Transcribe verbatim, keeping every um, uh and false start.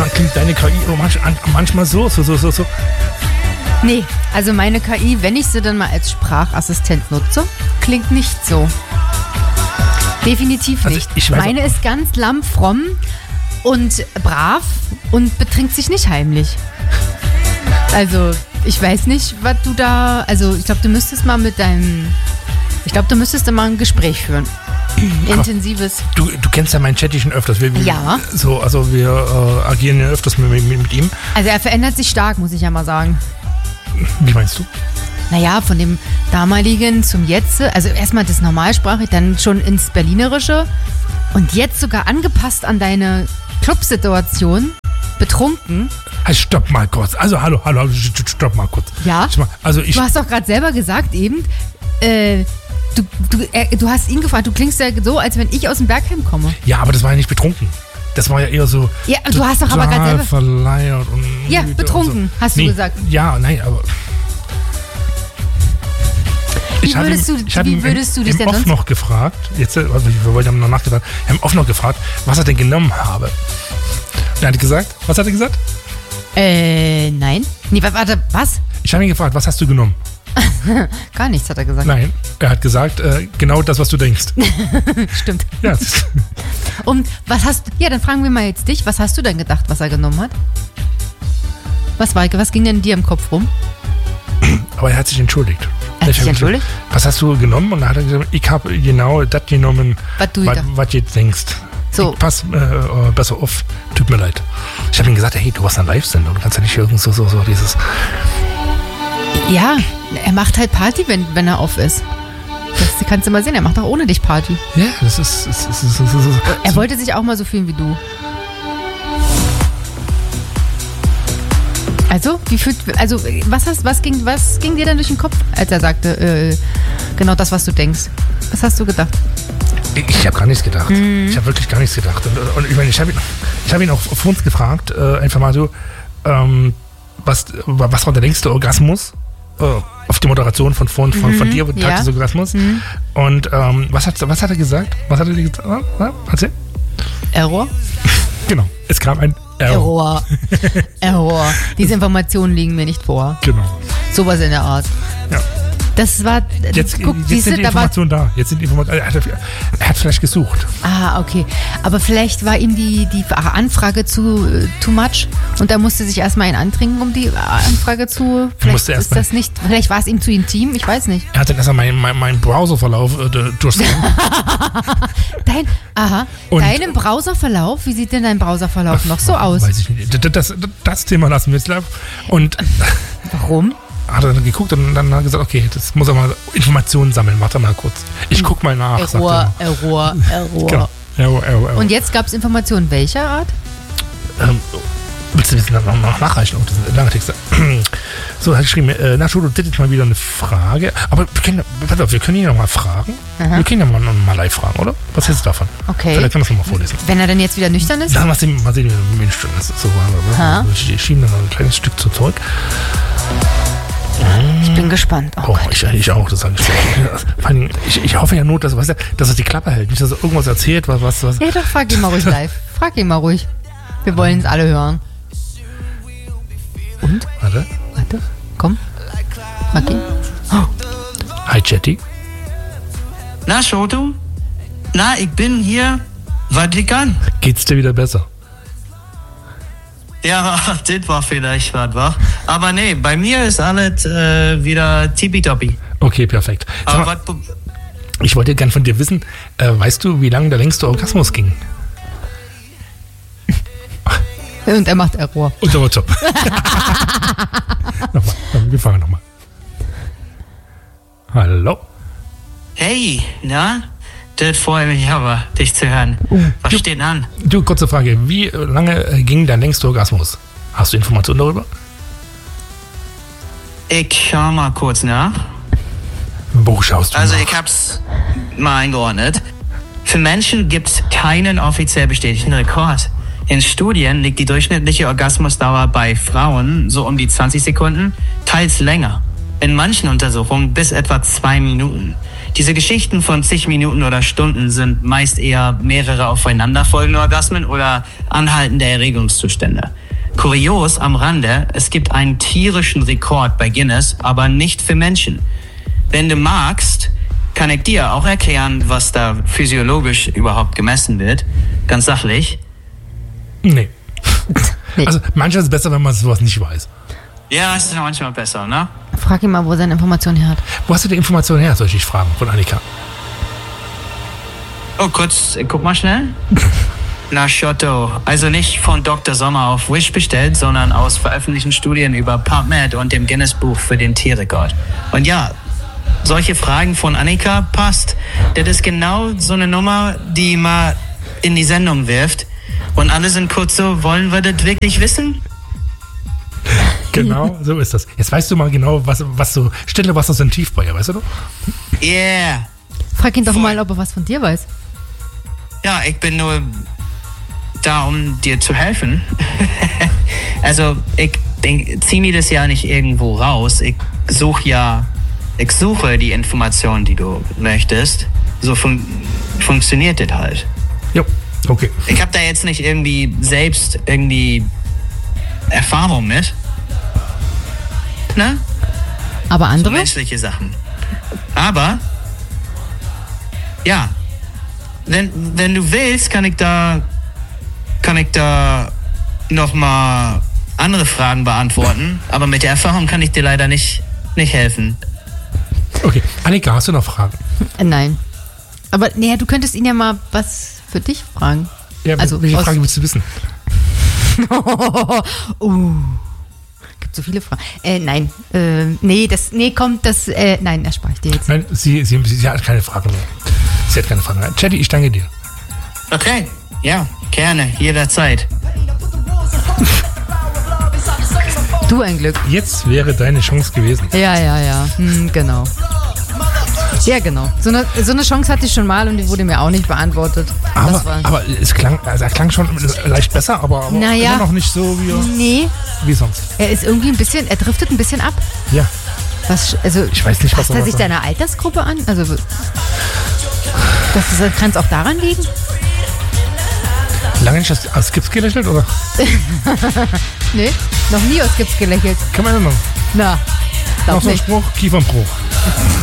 mal, klingt deine K I manchmal so, so, so, so, so? Nee, also meine K I, wenn ich sie dann mal als Sprachassistent nutze, klingt nicht so. Definitiv nicht. Also ich weiß meine ist ganz lammfromm und brav und betrinkt sich nicht heimlich. Also, ich weiß nicht, was du da... Also, ich glaube, du müsstest mal mit deinem... Ich glaube, du müsstest da mal ein Gespräch führen. Intensives. Du, du kennst ja meinen Chatty schon öfters. Wir, ja. So, also, wir äh, agieren ja öfters mit, mit, mit ihm. Also, er verändert sich stark, muss ich ja mal sagen. Wie meinst du? Naja, von dem damaligen zum Jetzt. Also, erstmal das Normalsprachig, dann schon ins Berlinerische. Und jetzt sogar angepasst an deine Clubsituation. Betrunken. Hey, stopp mal kurz. Also, hallo, hallo, stopp mal kurz. Ja? Also ich du hast doch gerade selber gesagt eben, äh, du, du, äh, du hast ihn gefragt, du klingst ja so, als wenn ich aus dem Bergheim komme. Ja, aber das war ja nicht betrunken. Das war ja eher so... Ja, du hast doch aber gerade selber... verleiert und... Ja, betrunken, so. Hast du nee, gesagt. Ja, nein, aber... Wie würdest, ihn, du, ich wie ihn, würdest du dich denn sonst... Ich habe oft noch gefragt, jetzt, also wir wollten noch nachgedacht, wir haben oft noch gefragt, was er denn genommen habe. Er hat gesagt, was hat er gesagt? Äh, nein. Nee, warte, was? Ich habe ihn gefragt, was hast du genommen? Gar nichts, hat er gesagt. Nein, er hat gesagt, äh, genau das, was du denkst. Stimmt. Ja. Und was hast du, ja, dann fragen wir mal jetzt dich, was hast du denn gedacht, was er genommen hat? Was war, was ging denn dir im Kopf rum? Aber er hat sich entschuldigt. Er hat sich entschuldigt? Gesagt, was hast du genommen? Und dann hat er gesagt, ich habe genau das genommen, was du jetzt denkst. So. Ich pass äh, besser auf, tut mir leid. Ich habe ihm gesagt, hey, du hast eine Live-Sendung, du kannst ja nicht irgend so, so, so dieses... Ja, er macht halt Party, wenn, wenn er off ist. Das kannst du mal sehen, er macht auch ohne dich Party. Ja, das ist... Das ist, das ist, das ist er wollte sich auch mal so fühlen wie du. Also, wie fühlt, also was, hast, was, ging, was ging dir denn durch den Kopf, als er sagte, äh, genau das, was du denkst? Was hast du gedacht? Ich habe gar nichts gedacht. Mhm. Ich habe wirklich gar nichts gedacht. Und, und ich meine, ich habe ihn, ich hab ihn auch vor uns gefragt, äh, einfach mal so, ähm, was, was war der längste Orgasmus? Äh, auf die Moderation von, von, von, mhm. von dir, Tag des Orgasmus. Mhm. Und ähm, was, hat, was hat er gesagt? Was hat er dir gesagt? Ah, erzähl. Error? Genau, es kam ein Error. Error. Error. Diese Informationen liegen mir nicht vor. Genau. Sowas in der Art. Ja. Das war. Jetzt, guck, jetzt diese, sind die Informationen da, da. Jetzt sind die Informationen. Er hat, er hat vielleicht gesucht. Ah, okay. Aber vielleicht war ihm die, die Anfrage zu uh, too much und er musste sich erstmal einen antrinken, um die Anfrage zu. Vielleicht ist das nicht. Vielleicht war es ihm zu intim. Ich weiß nicht. Er hat dann erstmal meinen mein, mein Browserverlauf äh, durchscannen. Dein, aha. Und deinen Browserverlauf. Wie sieht denn dein Browserverlauf noch so aus? Weiß ich nicht. Das, das, das Thema lassen wir jetzt live. Und warum? Hat er dann geguckt und dann hat er gesagt, okay, das muss er mal Informationen sammeln. Warte mal kurz. Ich guck mal nach. Error, Error, Error. Genau. Error, Error, Error. Und jetzt gab es Informationen welcher Art? Ähm, willst du jetzt noch, noch nachreichen? Oh, das sind lange Texte. So, hat geschrieben, äh, Nacho, du hättest mal wieder eine Frage. Aber wir können, pass auf, wir können ihn noch mal fragen. Aha. Wir können ihn noch mal, noch mal live fragen, oder? Was hältst du davon? Okay. Vielleicht können wir es noch mal vorlesen. Wenn er denn jetzt wieder nüchtern ist? Dann mal sehen, mal sehen wie ein Mensch das ist. So, ich schiebe dann noch ein kleines Stück zu zurück. Ich bin gespannt. Oh, oh ich, ich auch, das sage ich. Vor allem, ich. Ich hoffe ja nur, dass, weißt du, dass er die Klappe hält. Nicht, dass er irgendwas erzählt. Was, was, was. Ja, doch, frag ihn mal ruhig live. Frag ihn mal ruhig. Wir wollen es alle hören. Und? Warte. Warte. Komm. Maki. Oh. Hi, Chatty. Na, Schoto? Na, ich bin hier. Was liegt an? Geht's dir wieder besser? Ja, das war vielleicht was, wa? Aber nee, bei mir ist alles äh, wieder tippitoppi. Okay, perfekt. Aber mal, ich wollte gern von dir wissen, äh, weißt du, wie lange der längste Orgasmus ging? Und er macht Error. Und der war top. Nochmal, wir fangen nochmal. Hallo. Hey, na? Das freut mich aber, dich zu hören. Was du, steht an? Du, kurze Frage. Wie lange ging dein längster Orgasmus? Hast du Informationen darüber? Ich schau mal kurz nach. Wo schaust du Also nach? Ich hab's mal eingeordnet. Für Menschen gibt es keinen offiziell bestätigten Rekord. In Studien liegt die durchschnittliche Orgasmusdauer bei Frauen so um die zwanzig Sekunden, teils länger. In manchen Untersuchungen bis etwa zwei Minuten. Diese Geschichten von zig Minuten oder Stunden sind meist eher mehrere aufeinanderfolgende Orgasmen oder anhaltende Erregungszustände. Kurios am Rande, es gibt einen tierischen Rekord bei Guinness, aber nicht für Menschen. Wenn du magst, kann ich dir auch erklären, was da physiologisch überhaupt gemessen wird. Ganz sachlich. Nee. Nee. Also manchmal ist es besser, wenn man sowas nicht weiß. Ja, es ist manchmal besser, ne? Frag ihn mal, wo er seine Informationen her hat. Wo hast du die Informationen her, soll ich dich fragen, von Annika? Oh, kurz, ich guck mal schnell. Na, Schotto. Also nicht von Doktor Sommer auf Wish bestellt, sondern aus veröffentlichten Studien über PubMed und dem Guinness-Buch für den Tierrekord. Und ja, solche Fragen von Annika passt. Das ist genau so eine Nummer, die mal in die Sendung wirft. Und alle sind kurz so, wollen wir das wirklich wissen? Genau, so ist das. Jetzt weißt du mal genau, was, was so, stille Wasser sind tief bei ihr, weißt du noch? Yeah. Frag ihn doch Voll. mal, ob er was von dir weiß. Ja, ich bin nur da, um dir zu helfen. Also, ich ziehe mir das ja nicht irgendwo raus. Ich suche ja, ich suche die Informationen, die du möchtest. So fun- funktioniert das halt. Jo, okay. Ich habe da jetzt nicht irgendwie selbst irgendwie Erfahrung mit. Ne? Aber So andere? menschliche Sachen. Aber, ja, wenn, wenn du willst, kann ich da, kann ich da nochmal andere Fragen beantworten. Aber mit der Erfahrung kann ich dir leider nicht, nicht helfen. Okay, Annika, hast du noch Fragen? Äh, Nein. Aber nee, du könntest ihn ja mal was für dich fragen. Ja, Also welche aus- Frage willst du wissen? uh, gibt so viele Fragen. Äh, nein, äh, nee, das, nee, kommt, das, äh, nein, das spare ich dir jetzt. Nein, sie, sie, sie hat keine Fragen mehr. Sie hat keine Fragen mehr. Chatty, ich danke dir. Okay, ja, gerne, jederzeit. Du ein Glück. Jetzt wäre deine Chance gewesen. Ja, ja, ja, hm, genau. Ja, genau. So eine, so eine Chance hatte ich schon mal und die wurde mir auch nicht beantwortet. Aber, das war, aber es klang, also er klang schon leicht besser, aber, aber Naja. immer noch nicht so wie, nee, wie sonst. er ist irgendwie ein bisschen, er driftet ein bisschen ab. Ja, Was, also, ich weiß nicht, was passt er sich was- deiner Altersgruppe an? Also, das kann es auch daran liegen? Lange nicht aus, aus Gips gelächelt, oder? Nee, noch nie aus Gips gelächelt. Kann man erinnern. Na, Noch glaub so ein nicht. Spruch, Kiefernbruch.